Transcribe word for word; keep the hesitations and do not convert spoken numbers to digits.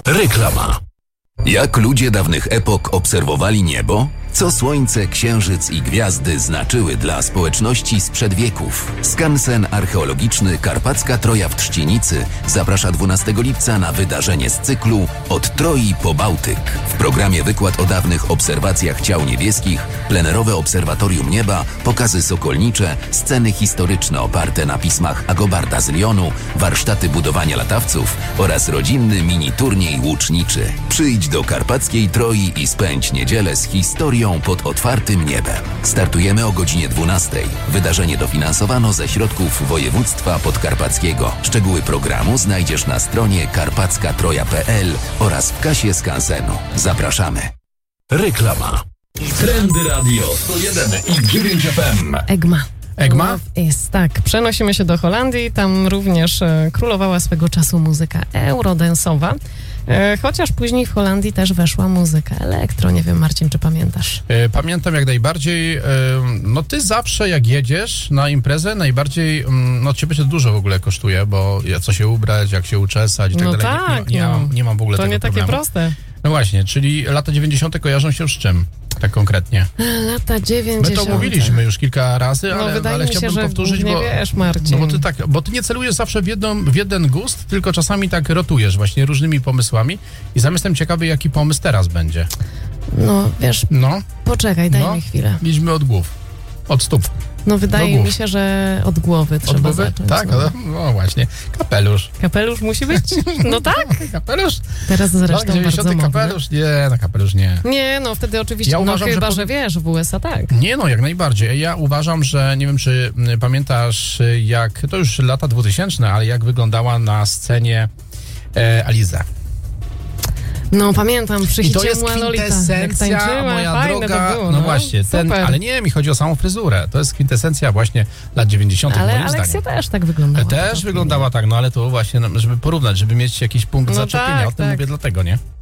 Reklama. Jak ludzie dawnych epok obserwowali niebo? Co słońce, księżyc i gwiazdy znaczyły dla społeczności sprzed wieków? Skansen archeologiczny Karpacka Troja w Trzcinicy zaprasza dwunastego lipca na wydarzenie z cyklu Od Troi po Bałtyk. W programie wykład o dawnych obserwacjach ciał niebieskich, plenerowe obserwatorium nieba, pokazy sokolnicze, sceny historyczne oparte na pismach Agobarda z Lyonu, warsztaty budowania latawców oraz rodzinny mini turniej łuczniczy. Przyjdź do Karpackiej Troi i spędź niedzielę z historią pod otwartym niebem. Startujemy o godzinie dwunastej. Wydarzenie dofinansowano ze środków województwa podkarpackiego. Szczegóły programu znajdziesz na stronie karpacka troja kropka p l oraz w kasie skansenu. Zapraszamy. Reklama. Trendy Radio sto jeden i dziewięć F M. Egma. Egma? Jest, tak. Przenosimy się do Holandii. Tam również e, królowała swego czasu muzyka eurodensowa. E, chociaż później w Holandii też weszła muzyka elektro. Nie wiem, Marcin, czy pamiętasz? E, pamiętam jak najbardziej. E, no ty zawsze jak jedziesz na imprezę, najbardziej, mm, no ciebie to dużo w ogóle kosztuje, bo ja co się ubrać, jak się uczesać i tak No dalej. tak, nie, nie, nie, no. mam, nie mam w ogóle To tego nie takie problemu. proste. No właśnie, czyli lata dziewięćdziesiąte kojarzą się z czym? Tak konkretnie. Lata My dziewięćdziesiąte. to mówiliśmy już kilka razy, No ale, wydaje ale mi się, chciałbym że powtórzyć, głównie bo, wiesz, Marcin. no bo ty tak, bo ty nie celujesz zawsze w, jedną, w jeden gust, tylko czasami tak rotujesz właśnie różnymi pomysłami i sam jestem ciekawy, jaki pomysł teraz będzie. No, wiesz, No, poczekaj, daj no. mi chwilę. Idźmy od głów, od stóp. No wydaje głów. mi się, że od głowy trzeba Od głowy? zacząć. Tak, no. no. no właśnie. Kapelusz. Kapelusz musi być? No tak. Kapelusz? Teraz zresztą Tak, dziewięćdziesiąty bardzo modny. kapelusz? Nie, no kapelusz nie. Nie, no wtedy oczywiście, Ja no uważam, chyba, że że, powi- wiesz, w U S A tak. Nie no, jak najbardziej. Ja uważam, że nie wiem, czy y, pamiętasz, y, jak, to już lata dwutysięczne, ale jak wyglądała na scenie e, Aliza. No pamiętam, przy I to hicie jest Mła Lolita, jak kwintesencja, tańczyła, moja fajne droga, to było, no, no właśnie, ten, super. ale nie, mi chodzi o samą fryzurę. To jest kwintesencja właśnie lat dziewięćdziesiątych Ale moim Aleksja zdaniem. też tak wyglądała. Też wyglądała tak, no ale to właśnie, no, żeby porównać, żeby mieć jakiś punkt No zaczepienia, tak, o tym tak. mówię dlatego, nie?